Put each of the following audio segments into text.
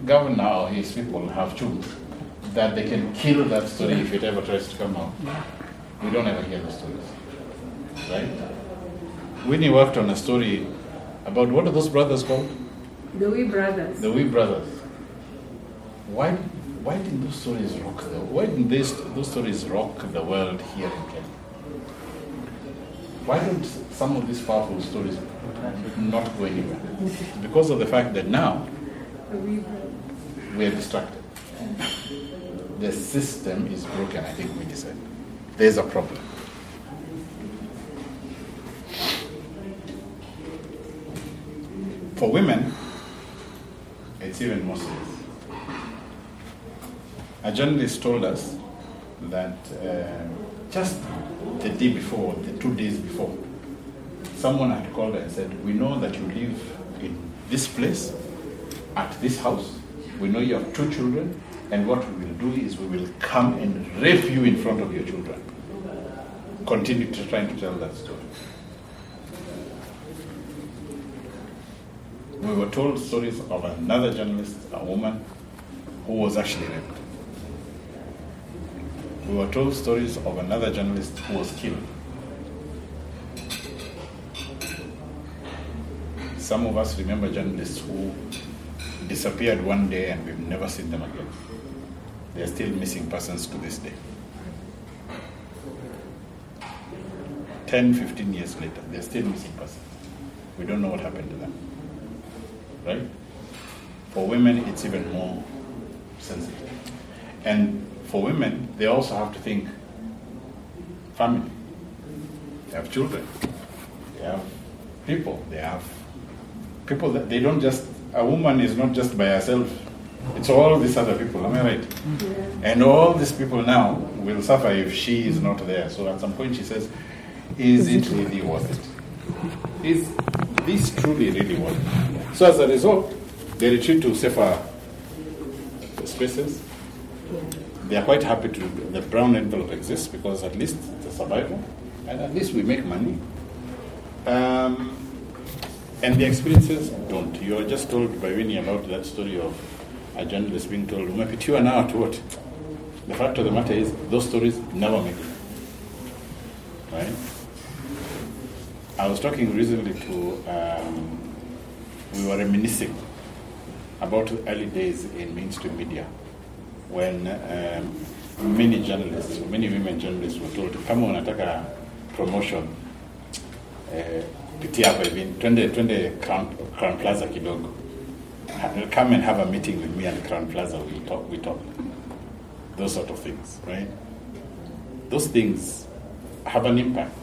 governor or his people have chosen that they can kill that story if it ever tries to come out. We don't ever hear the stories, right? Winnie worked on a story about, what are those brothers called? The Wee Brothers. The Wee Brothers. Why didn't those stories rock why didn't those stories rock the world here in Kenya? Why don't some of these powerful stories not go anywhere? Because of the fact that now we are distracted. The system is broken, I think we decided. There's a problem. For women, it's even more serious. A journalist told us that just the day before, the 2 days before, someone had called her and said, we know that you live in this place, at this house. We know you have 2 children, and what we will do is we will come and rape you in front of your children. Continue trying to tell that story. We were told stories of another journalist, a woman, who was actually raped. We were told stories of another journalist who was killed. Some of us remember journalists who disappeared one day and we've never seen them again. They are still missing persons to this day. 10, 15 years later, they're still missing persons. We don't know what happened to them. Right? For women, it's even more sensitive. And for women, they also have to think family. They have children. They have people. They have people that they don't just, a woman is not just by herself. It's all these other people, am I right? Yeah. And all these people now will suffer if she is not there. So at some point she says, is it really worth it? Is this truly really worth it? So as a result, they retreat to safer spaces. They are quite happy the brown envelope exists because at least it's a survival, and at least we make money. And the experiences don't. You are just told by Winnie about that story of a journalist being told, "Umepitiwa now to what?" The fact of the matter is, those stories never make it. Right? I was talking recently to, we were reminiscing about the early days in mainstream media when many journalists, many women journalists were told, kama unataka promotion, pitia hapa hivi, twende Crown Plaza kidogo. Come and have a meeting with me at Crown Plaza, we talk. Those sort of things, right? Those things have an impact.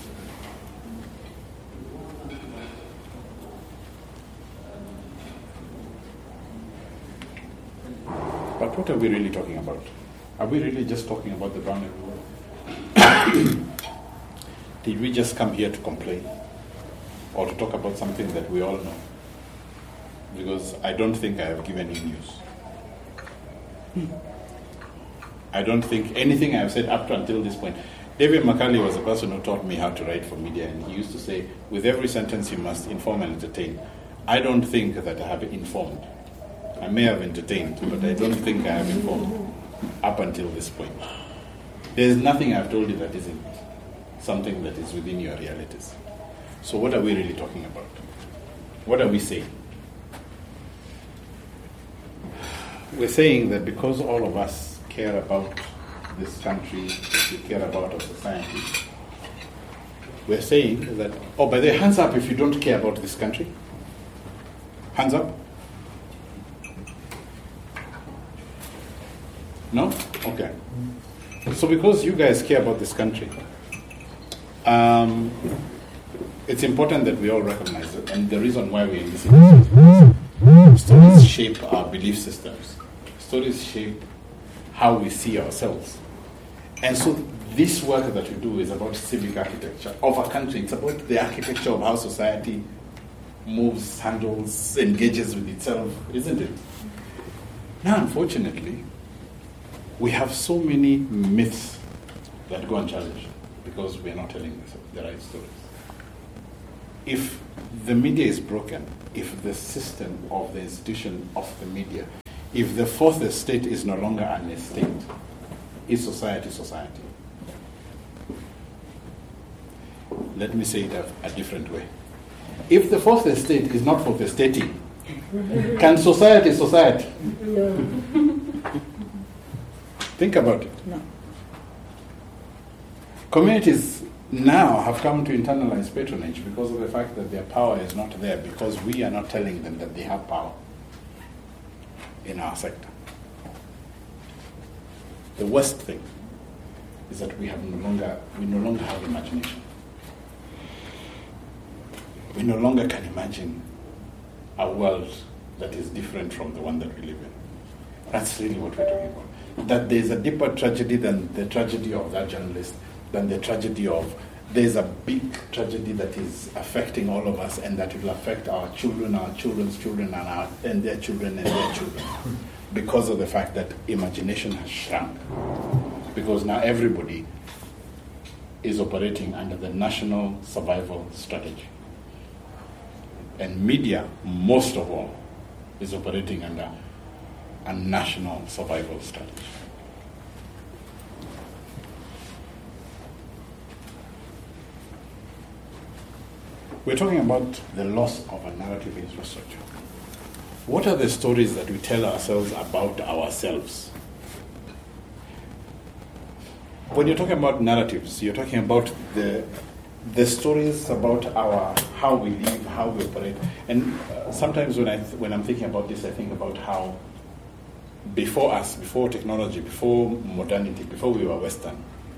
But what are we really talking about? Are we really just talking about the brown envelope? Did we just come here to complain? Or to talk about something that we all know? Because I don't think I have given you news. I don't think anything I have said up until this point. David McCarley was the person who taught me how to write for media, and he used to say, with every sentence you must inform and entertain. I don't think that I have informed. I may have entertained, but I don't think I have informed up until this point. There's nothing I've told you that isn't something that is within your realities. So what are we really talking about? What are we saying? We're saying that because all of us care about this country, we care about our society, we're saying that, oh, by the way, hands up if you don't care about this country. Hands up. No? Okay. So because you guys care about this country, it's important that we all recognize it, and the reason why we're in this industry. Stories shape our belief systems. Stories shape how we see ourselves. And so this work that we do is about civic architecture of a country. It's about the architecture of how society moves, handles, engages with itself, isn't it? Now, unfortunately, we have so many myths that go unchallenged because we are not telling the right stories. If the media is broken, if the system of the institution of the media if the fourth estate is no longer an estate, is society society? Let me say it a different way. If the fourth estate is not fourth estating, can society society? No. Think about it. No. Communities now have come to internalize patronage because of the fact that their power is not there, because we are not telling them that they have power in our sector. The worst thing is that we no longer have imagination. We no longer can imagine a world that is different from the one that we live in. That's really what we're talking about. That there's a deeper tragedy than the tragedy of that journalist, than the tragedy of, there's a big tragedy that is affecting all of us, and that will affect our children, our children's children, and their children and their children. Because of the fact that imagination has shrunk. Because now everybody is operating under the national survival strategy. And media, most of all, is operating under a national survival strategy. We're talking about the loss of a narrative infrastructure. What are the stories that we tell ourselves about ourselves? When you're talking about narratives, you're talking about the stories about how we live, how we operate. And sometimes when I'm thinking about this, I think about how before us, before technology, before modernity, before we were Western,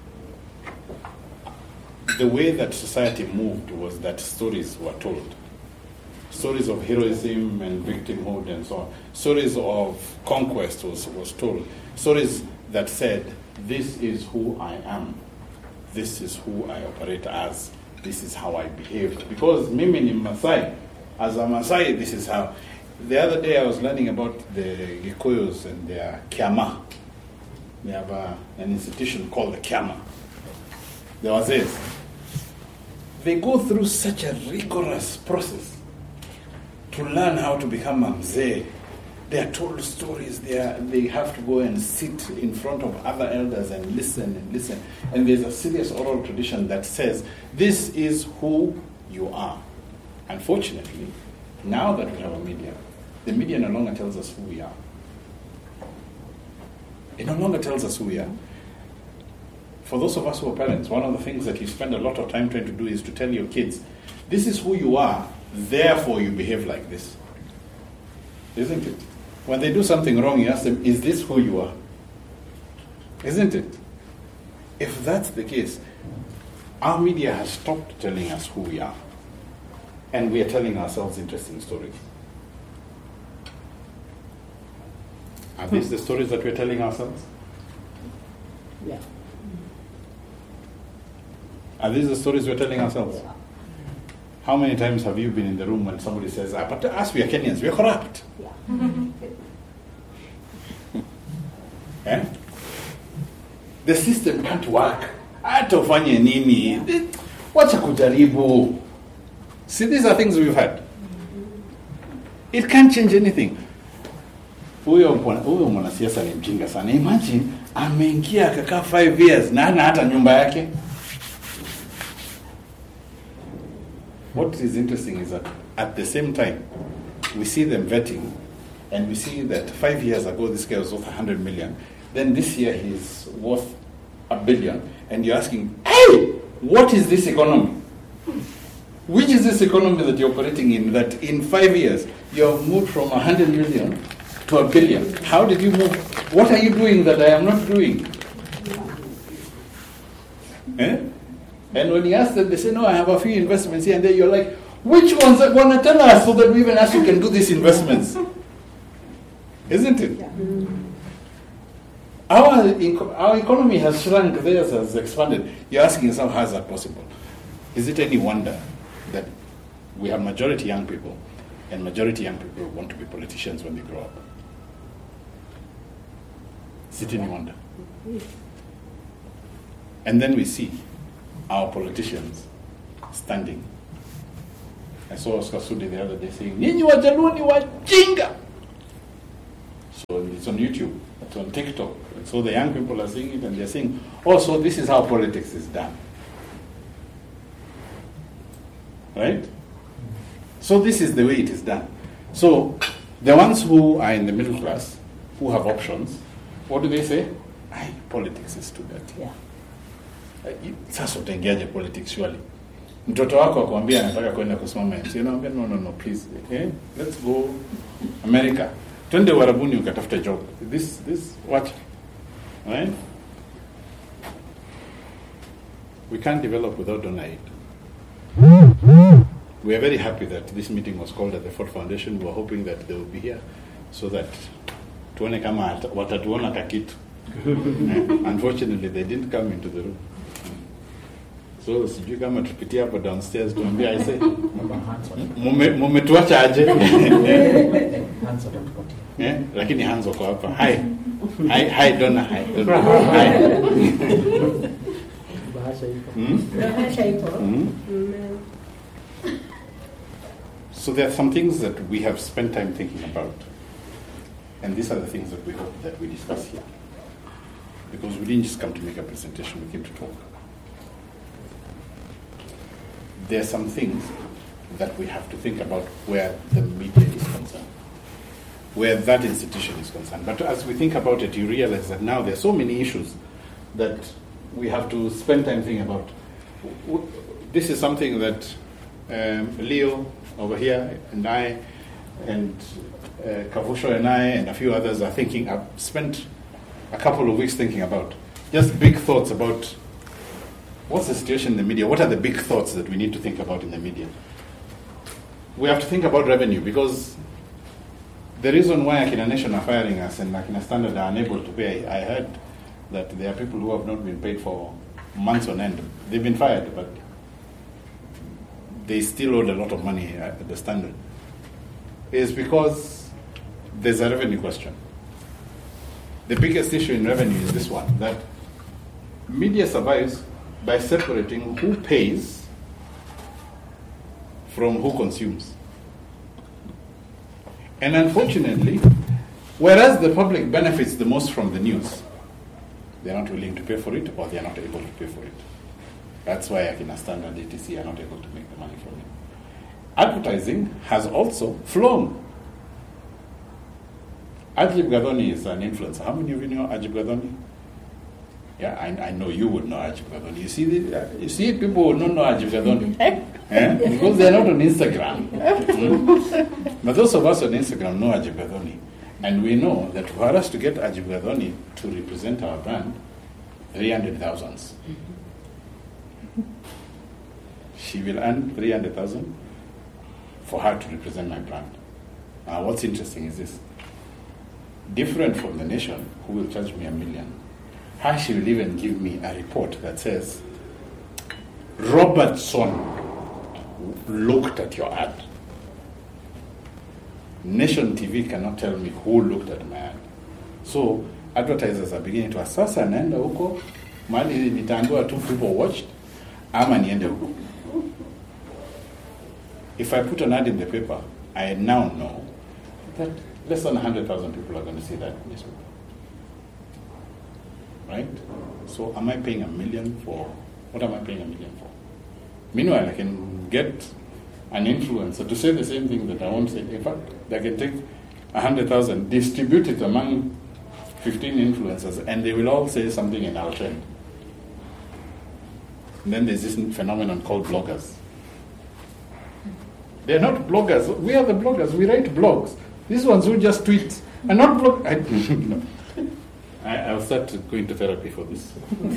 the way that society moved was that stories were told. Stories of heroism and victimhood and so on. Stories of conquest was told. Stories that said, this is who I am. This is who I operate as. This is how I behaved. Because mimi ni Masai. As a Masai, this is how. The other day I was learning about the Gikuyus and their Kiama. They have an institution called the Kiama. The Wazes. They go through such a rigorous process to learn how to become a Mzee. They are told stories. They have to go and sit in front of other elders and listen and listen. And there's a serious oral tradition that says, this is who you are. Unfortunately, now that we have a media, the media no longer tells us who we are. It no longer tells us who we are. For those of us who are parents, one of the things that you spend a lot of time trying to do is to tell your kids, this is who you are, therefore you behave like this. Isn't it? When they do something wrong, you ask them, is this who you are? Isn't it? If that's the case, our media has stopped telling us who we are. And we are telling ourselves interesting stories. Are these the stories that we're telling ourselves? Yeah. Are these the stories we're telling ourselves? How many times have you been in the room when somebody says, but to us, we are Kenyans, we are corrupt? Eh? The system can't work. Hata ufanye nini? Wacha kujaribu. See, these are things we've had. It can't change anything. Huyo mwanasiasa ni mjinga sana. Imagine, ameingia akakaa 5 years na hana hata nyumba yake. What is interesting is that at the same time, we see them vetting, and we see that 5 years ago this guy was worth 100 million. Then this year he's worth $1 billion. And you're asking, hey, what is this economy? Which is this economy that you're operating in, that in 5 years you have moved from 100 million to $1 billion? How did you move? What are you doing that I am not doing? Eh? And when you ask them, they say, no, I have a few investments here and there. You're like, which ones are going to tell us so that we even actually can do these investments? Isn't it? Yeah. Our economy has shrunk, theirs has expanded. You're asking yourself, how is that possible? Is it any wonder that we have majority young people, and majority young people want to be politicians when they grow up? Is it any wonder? And then we see our politicians standing. I saw Oscar Sudi the other day saying, Ninyi Wajaluo ni wajinga. it's on YouTube, it's on TikTok. And so the young people are seeing it and they're saying, oh, so this is how politics is done. Right? So this is the way it is done. So the ones who are in the middle class, who have options, what do they say? Aye, politics is too dirty. Yeah. Sasa utaingiaje politics surely? Mtoto wako akwambia anataka kwenda kusimama MC, unaambia no, please. Okay? Let's go America. Twende Warabuni ukatafuta job. This what? Right? We can't develop without donor aid. We are very happy that this meeting was called at the Ford Foundation. We were hoping that they will be here so that tuone kama watatuona kakitu. Unfortunately, they didn't come into the room. So sijui kama tupitia hapo downstairs tuambia aise mumetuacha aje. Lakini Hanzo kwa hapa. Hi Donna. Hi. So there are some things that we have spent time thinking about. And these are the things that we hope that we discuss here. Because we didn't just come to make a presentation, we came to talk. There are some things that we have to think about where the media is concerned, where that institution is concerned. But as we think about it, you realize that now there are so many issues that we have to spend time thinking about. This is something that Leo over here and I and Kavusho and I and a few others are thinking. I've spent a couple of weeks thinking about just big thoughts about what's the situation in the media. What are the big thoughts that we need to think about in the media? We have to think about revenue, because the reason why Akina Nation are firing us and Akina Standard are unable to pay, I heard that there are people who have not been paid for months on end. They've been fired, but they still owed a lot of money at the Standard. Is because there's a revenue question. The biggest issue in revenue is this one, that media survives by separating who pays from who consumes. And unfortunately, whereas the public benefits the most from the news, they're not willing to pay for it, or they're not able to pay for it. That's why Akina Standard, ATC are not able to make the money from it. Advertising has also flown. Ajib Gadoni is an influencer. How many of you know Ajib Gadoni? Yeah, I know you would know Ajib Gadoni. You see people who don't know Ajib Gadoni. Because they're not on Instagram. But those of us on Instagram know Ajib Gadoni. And we know that for us to get Ajib Gadoni to represent our brand, 300,000. She will earn 300,000 for her to represent my brand. What's interesting is this. Different from the Nation, who will charge me $1 million. Her, she will even give me a report that says, Robertson looked at your ad. Nation TV cannot tell me who looked at my ad. So advertisers are beginning to ask, sasa naenda huko, mali nitaambiwa two people watched, ama niende huko. If I put an ad in the paper, I now know that less than 100,000 people are going to see that newspaper. Right? So am I paying $1 million for, what am I paying $1 million for? Meanwhile, I can get an influencer to say the same thing that I won't say. In fact, they can take 100,000, distribute it among 15 influencers, and they will all say something in our trend. And then there's this phenomenon called bloggers. They're not bloggers. We are the bloggers. We write blogs. These ones who just tweet are not blog. I'll start going to therapy for this.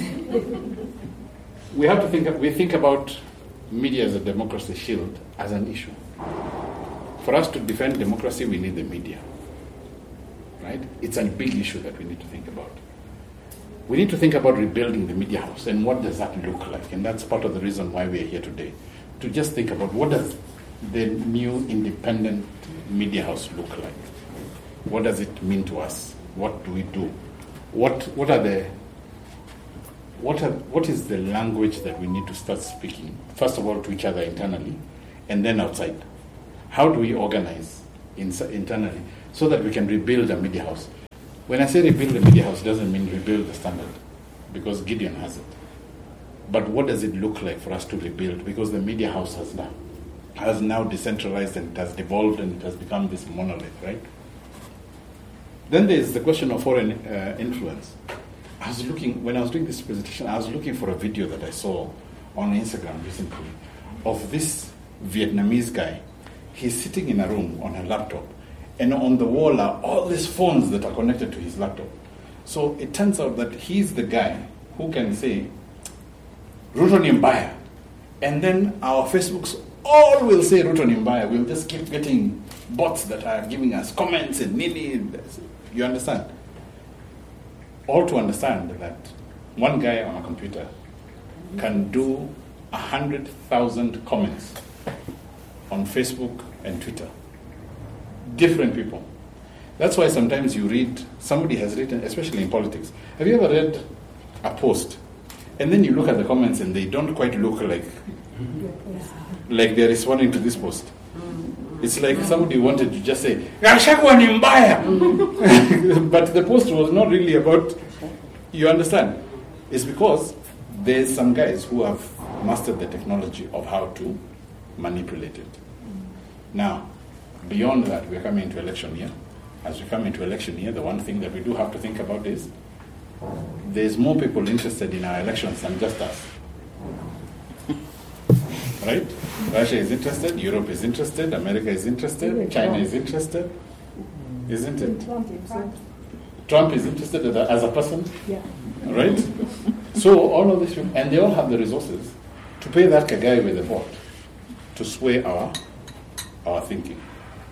We have to think about media as a democracy shield as an issue. For us to defend democracy, we need the media. Right? It's a big issue that we need to think about. We need to think about rebuilding the media house, and what does that look like? And that's part of the reason why we are here today. To just think about what does the new independent media house look like? What does it mean to us? What do we do? What is the language that we need to start speaking? First of all, to each other internally, and then outside. How do we organize internally so that we can rebuild a media house? When I say rebuild the media house, it doesn't mean rebuild the Standard, because Gideon has it. But what does it look like for us to rebuild? Because the media house has now decentralized, and it has devolved, and it has become this monolith, right? Then there's the question of foreign influence. When I was doing this presentation, I was looking for a video that I saw on Instagram recently of this Vietnamese guy. He's sitting in a room on a laptop, and on the wall are all these phones that are connected to his laptop. So it turns out that he's the guy who can say, Ruto ni mbaya. And then our Facebooks all will say Ruto ni mbaya. We'll just keep getting bots that are giving us comments and nini. You understand? All to understand that one guy on a computer can do 100,000 comments on Facebook and Twitter. Different people. That's why sometimes you read, somebody has written, especially in politics. Have you ever read a post and then you look at the comments and they don't quite look like they're responding to this post? It's like somebody wanted to just say, Gachagua ni mbaya. But the post was not really about, you understand? It's because there's some guys who have mastered the technology of how to manipulate it. Now, beyond that, we're coming into election year. As we come into election year, the one thing that we do have to think about is there's more people interested in our elections than just us. Right? Russia is interested, Europe is interested, America is interested, China is interested, isn't it? Trump is interested as a person, right? So all of this, and they all have the resources to pay that guy with a bot to sway our thinking.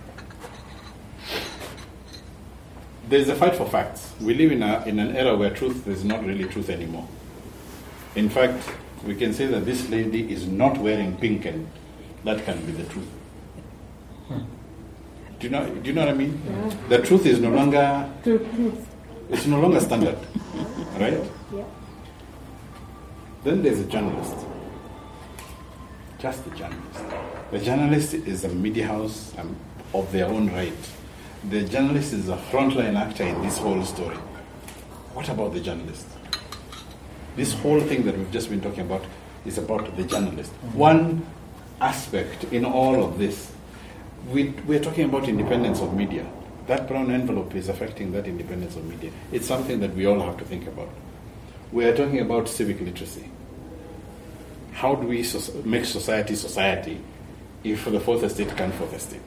There's a fight for facts. We live in an era where truth is not really truth anymore. In fact, we can say that this lady is not wearing pink, and that can be the truth. Do you know what I mean? Yeah. The truth is no longer. It's no longer standard, right? Yeah. Then there's a journalist. Just the journalist. The journalist is a media house of their own right. The journalist is a frontline actor in this whole story. What about the journalist? This whole thing that we've just been talking about is about the journalist. One aspect in all of this, we're talking about independence of media. That brown envelope is affecting that independence of media. It's something that we all have to think about. We are talking about civic literacy. How do we make society if the fourth estate can't fourth estate?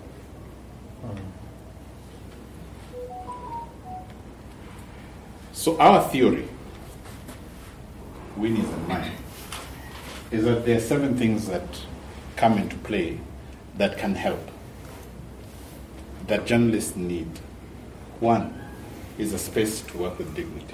So our theory, Winnie's and mine, is that there are 7 things that come into play that can help, that journalists need. 1 is a space to work with dignity.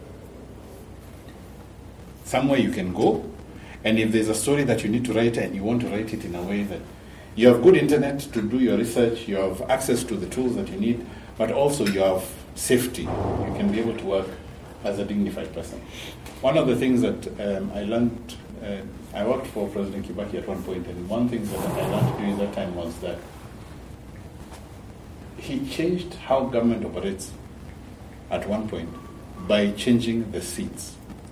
Somewhere you can go, and if there's a story that you need to write and you want to write it in a way that you have good internet to do your research, you have access to the tools that you need, but also you have safety. You can be able to work as a dignified person. One of the things that I learned, I worked for President Kibaki at one point, and one thing that I learned during that time was that he changed how government operates at one point by changing the seats.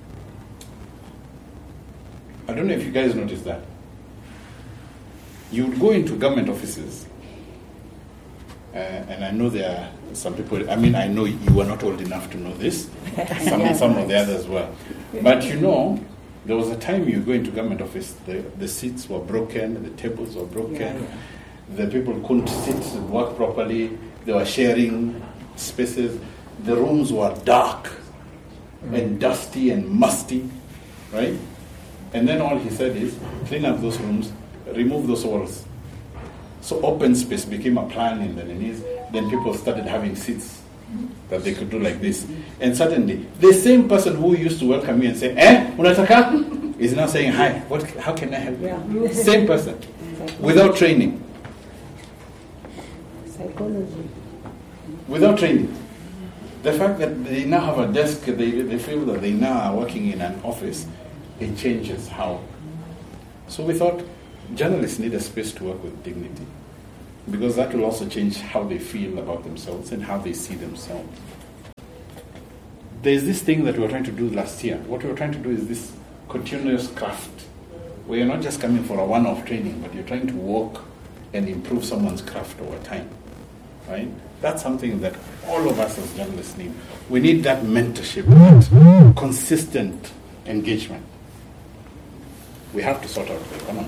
I don't know if you guys noticed that. You would go into government offices, and I know there are some people, I mean, I know you are not old enough to know this, some of the others were. But there was a time you go into government office, the seats were broken, the tables were broken, the people couldn't sit and work properly, they were sharing spaces, the rooms were dark and dusty and musty, right? And then all he said is, clean up those rooms, remove those walls. So open space became a plan in the Nenese. Then people started having seats that they could do like this. And suddenly, the same person who used to welcome me and say, unataka? Is now saying, hi, how can I help you? Yeah. Same person, without training. Psychology. Without training. The fact that they now have a desk, they feel that they now are working in an office, it changes how. So we thought journalists need a space to work with dignity, because that will also change how they feel about themselves and how they see themselves. there's this thing that we were trying to do last year. What we were trying to do is this continuous craft, where you're not just coming for a one-off training, but you're trying to work and improve someone's craft over time, right? That's something that all of us as journalists need. We need that mentorship, that consistent engagement. We have to sort out the economy.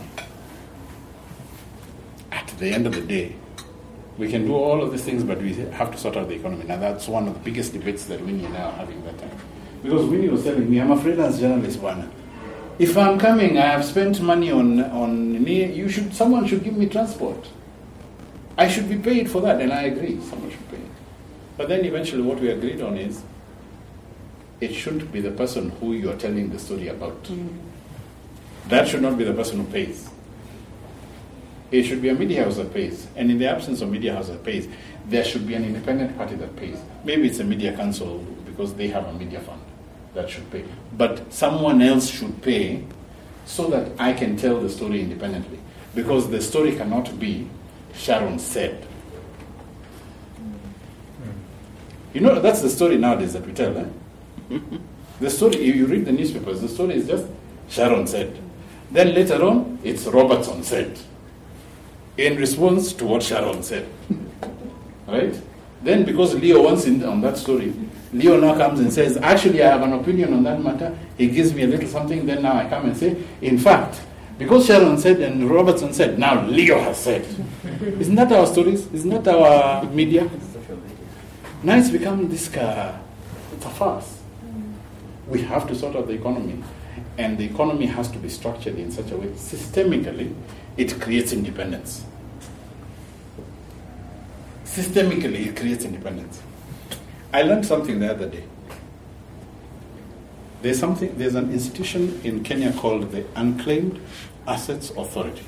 At the end of the day, we can do all of these things, but we have to sort out the economy. Now, that's one of the biggest debates that Winnie and I are having that time. Because Winnie was telling me, I'm a freelance journalist, Wana. If I'm coming, I have spent money on someone should give me transport. I should be paid for that, and I agree, someone should pay. But then eventually what we agreed on is, it shouldn't be the person who you are telling the story about. That should not be the person who pays. It should be a media house that pays. And in the absence of media house that pays, there should be an independent party that pays. Maybe it's a media council because they have a media fund that should pay. But someone else should pay so that I can tell the story independently. Because the story cannot be Sharon said. You know, that's the story nowadays that we tell. The story, if you read the newspapers, the story is just Sharon said. Then later on, it's Robertson said, in response to what Sharon said. Right? Then because Leo wants in on that story, Leo now comes and says, actually I have an opinion on that matter. He gives me a little something, then now I come and say, in fact, because Sharon said and Robertson said, now Leo has said. Isn't that our stories? Isn't that our media? Now it's become this, it's a farce. We have to sort out the economy. And the economy has to be structured in such a way, systemically, it creates independence. Systemically, it creates independence. I learned something the other day. There's an institution in Kenya called the Unclaimed Assets Authority.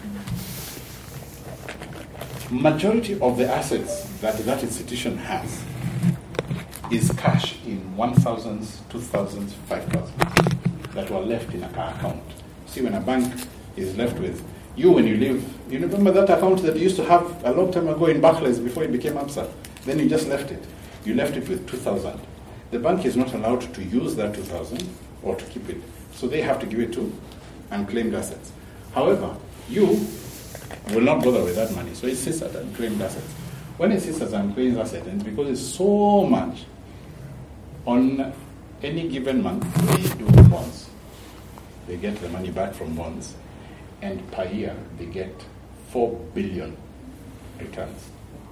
Majority of the assets that institution has is cash in 1,000s, 2,000s, 5,000 that were left in an account. See, when a bank is left with, when you leave, you remember that account that you used to have a long time ago in Barclays before it became ABSA? Then you just left it. You left it with 2,000. The bank is not allowed to use that 2,000 or to keep it. So they have to give it to unclaimed assets. However, you will not bother with that money. So it sits as unclaimed assets. When it sits as unclaimed assets, and because it's so much, on any given month, they do bonds. They get the money back from bonds. And per year, they get 4 billion returns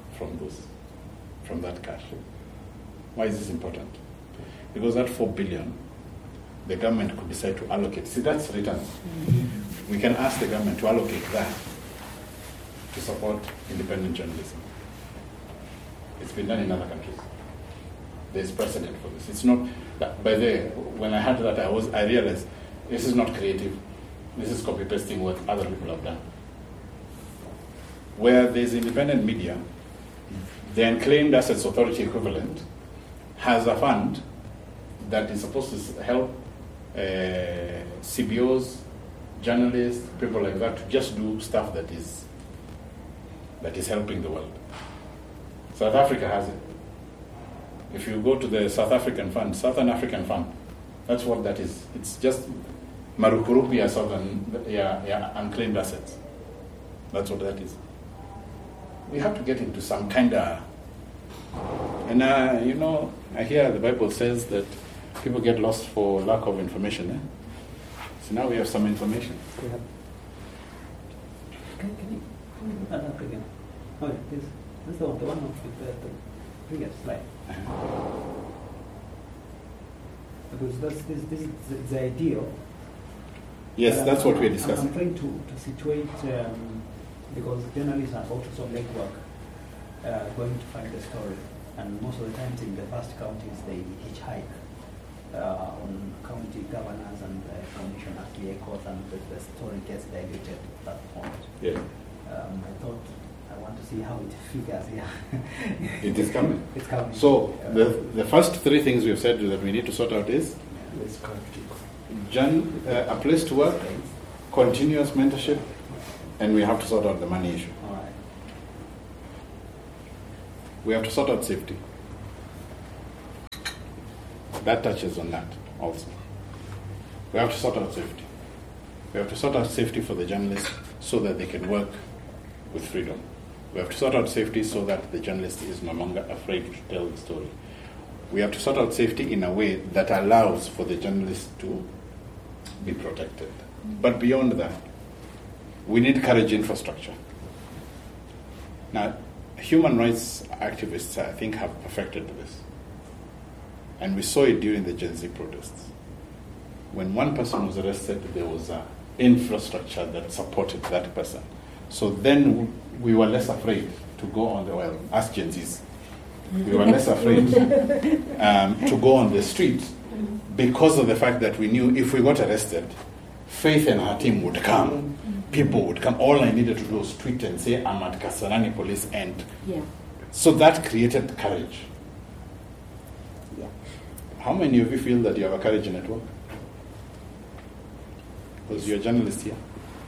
from that cash. Why is this important? Because that 4 billion, the government could decide to allocate. See, that's returns. Mm-hmm. We can ask the government to allocate that to support independent journalism. It's been done in other countries. There's precedent for this. It's not, by the way, when I heard that, I realized this is not creative. This is copy-pasting what other people have done. Where there's independent media, the Unclaimed Assets Authority equivalent has a fund that is supposed to help CBOs, journalists, people like that, to just do stuff that is helping the world. South Africa has it. If you go to the Southern African Fund, that's what that is. It's just Marukurupi unclaimed assets. That's what that is. We have to get into some kind of... And, I hear the Bible says that people get lost for lack of information. So now we have some information. Yeah. Can you put that up again? Oh, this is the one with the previous slide. Because this is the ideal. Yes, that's what we're discussing. I'm trying to situate, because journalists are also legwork, going to find the story. And most of the times in the vast counties, they hitchhike on county governors and commissioners, liaisons, and the story gets diluted at that point. Yeah. I thought I want to see how it figures here. It is coming. It's coming. So the first three things we've said that we need to sort out is a place to work, continuous mentorship, and we have to sort out the money issue. All right. We have to sort out safety. that touches on that also. We have to sort out safety. We have to sort out safety for the journalists so that they can work with freedom. We have to sort out safety so that the journalist is no longer afraid to tell the story. We have to sort out safety in a way that allows for the journalist to be protected. But beyond that, we need courage infrastructure. Now, human rights activists, I think, have perfected this. And we saw it during the Gen Z protests. When one person was arrested, there was an infrastructure that supported that person. So then we were less afraid to go on the, well, as Gen Zs, we were less afraid to go on the street because of the fact that we knew if we got arrested, Faith and her team would come. People would come. All I needed to do was tweet and say, I'm at Kasarani police end. Yeah. So that created courage. Yeah. How many of you feel that you have a courage network? Because you're a journalist here.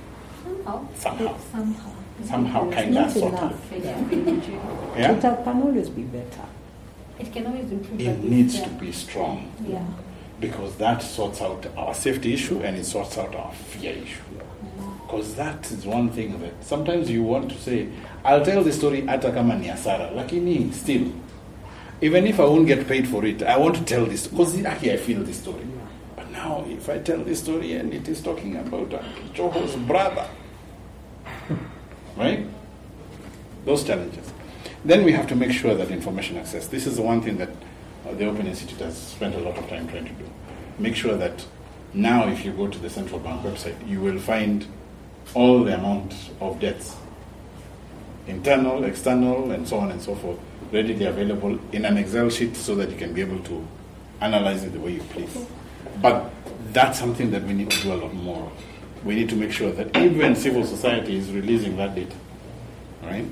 Somehow, kind Not of, sort enough. of. Yeah. It can always be better. It can always improve. It needs to be strong. Yeah. Because that sorts out our safety issue and it sorts out our fear issue. Because that is one thing that sometimes you want to say, I'll tell the story ata kama ni hasara, lakini still, even if I won't get paid for it, I want to tell this because I feel this story. But now, if I tell this story and it is talking about Joho's brother, right? Those challenges. Then we have to make sure that information access. This is the one thing that the Open Institute has spent a lot of time trying to do. Make sure that now if you go to the Central Bank website, you will find all the amount of debts, internal, external, and so on and so forth, readily available in an Excel sheet so that you can be able to analyze it the way you please. But that's something that we need to do a lot more of. We need to make sure that even civil society is releasing that data, right?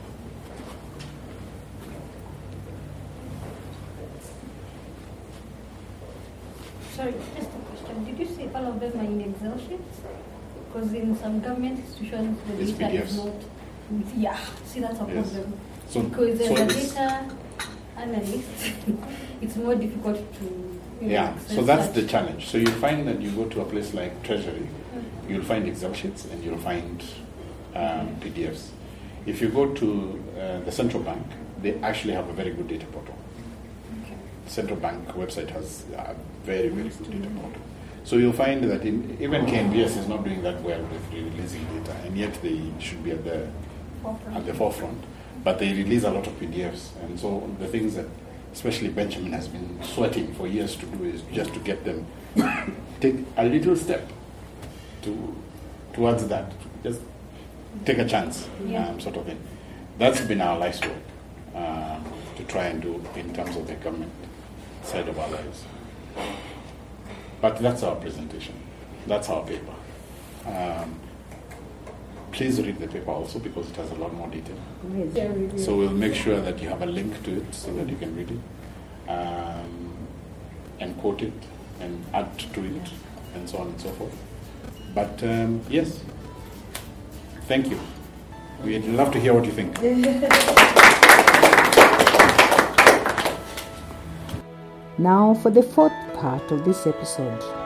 Sorry, just a question. Did you say all of them are in Excel sheets? Because in some government institutions, the It's data is PDFs. not. Yeah, see, that's a Yes. problem. So, Because as a it's- data analyst, it's more difficult to. yeah, access so that's that. the challenge. So you find that you go to a place like Treasury, you'll find Excel sheets and you'll find PDFs. If you go to the central bank, they actually have a very good data portal. Okay. Central bank website has a very, very good data portal. So you'll find that even KNBS is not doing that well with releasing data, and yet they should be at the forefront. But they release a lot of PDFs, and so the things that especially Benjamin has been sweating for years to do is just to get them take a little step towards that, just take a chance, sort of thing. That's been our life's work to try and do in terms of the government side of our lives. But that's our presentation. That's our paper. Please read the paper also because it has a lot more detail. So we'll make sure that you have a link to it so that you can read it and quote it and add to it and so on and so forth. But yes, thank you. We'd love to hear what you think. Now for the fourth part of this episode.